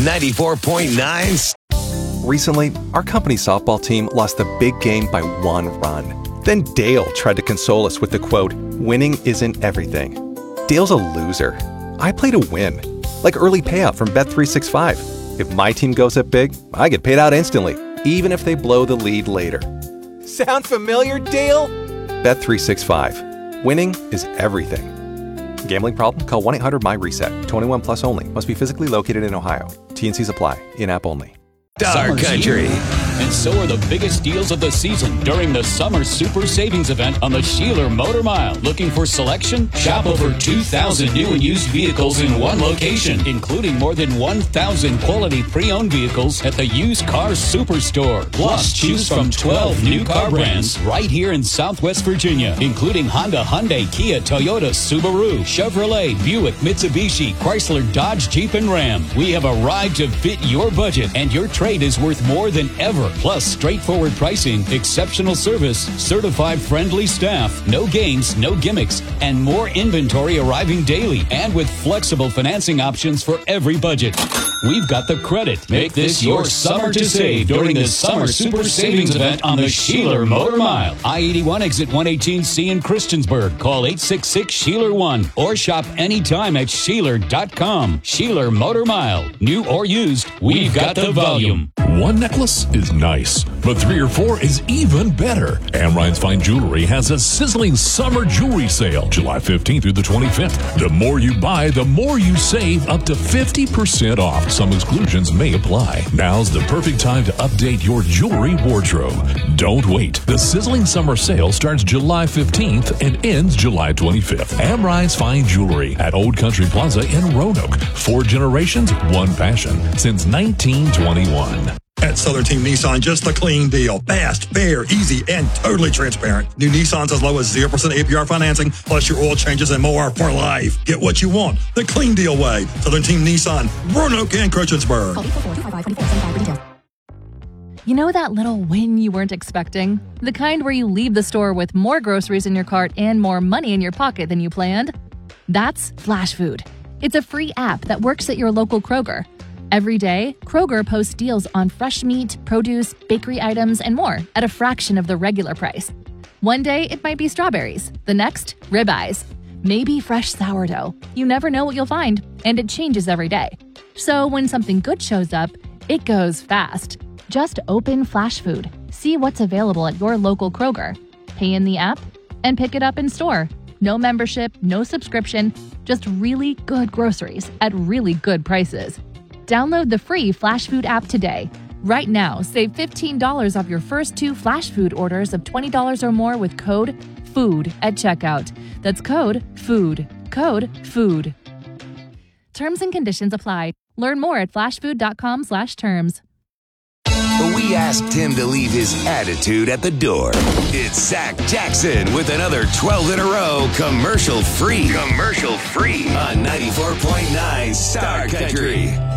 94.9. Recently, our company softball team lost the big game by 1 run. Then Dale tried to console us with the quote, "Winning isn't everything." Dale's a loser. I play to win. Like early payout from Bet365. If my team goes up big, I get paid out instantly, even if they blow the lead later. Sound familiar, Dale? Bet365. Winning is everything. Gambling problem? Call 1-800-MY-RESET. 21 plus only. Must be physically located in Ohio. T&Cs apply. In-app only. Star Country. And so are the biggest deals of the season during the Summer Super Savings Event on the Sheeler Motor Mile. Looking for selection? Shop over 2,000 new and used vehicles in one location, including more than 1,000 quality pre-owned vehicles at the Used Car Superstore. Plus, choose from 12 new car brands right here in Southwest Virginia, including Honda, Hyundai, Kia, Toyota, Subaru, Chevrolet, Buick, Mitsubishi, Chrysler, Dodge, Jeep, and Ram. We have a ride to fit your budget, and your trade is worth more than ever. Plus, straightforward pricing, exceptional service, certified friendly staff, no games, no gimmicks, and more inventory arriving daily, and with flexible financing options for every budget. We've got the credit. Make this your summer to save during the Summer Super Savings Event on the Sheeler Motor Mile. I-81 exit 118C in Christiansburg. Call 866-SHEELER1 or shop anytime at Sheeler.com. Sheeler Motor Mile. New or used, we've got the volume. One necklace is nice, but 3 or 4 is even better. Amrine's Fine Jewelry has a sizzling summer jewelry sale, July 15th through the 25th. The more you buy, the more you save, up to 50% off. Some exclusions may apply. Now's the perfect time to update your jewelry wardrobe. Don't wait. The sizzling summer sale starts July 15th and ends July 25th. Amrine's Fine Jewelry at Old Country Plaza in Roanoke. 4 generations, one passion since 1921. At Southern Team Nissan, just a clean deal. Fast, fair, easy, and totally transparent. New Nissans as low as 0% APR financing, plus your oil changes and more for life. Get what you want the clean deal way. Southern Team Nissan, Roanoke and Christiansburg. You know that little win you weren't expecting? The kind where you leave the store with more groceries in your cart and more money in your pocket than you planned? That's Flash Food. It's a free app that works at your local Kroger. Every day, Kroger posts deals on fresh meat, produce, bakery items, and more at a fraction of the regular price. One day, it might be strawberries. The next, ribeyes. Maybe fresh sourdough. You never know what you'll find, and it changes every day. So when something good shows up, it goes fast. Just open Flash Food, see what's available at your local Kroger, pay in the app, and pick it up in store. No membership, no subscription, just really good groceries at really good prices. Download the free Flash Food app today. Right now, save $15 off your first 2 Flash Food orders of $20 or more with code FOOD at checkout. That's code FOOD. Code FOOD. Terms and conditions apply. Learn more at flashfood.com/terms. We asked him to leave his attitude at the door. It's Zach Jackson with another 12 in a row commercial free on 94.9 Star Country.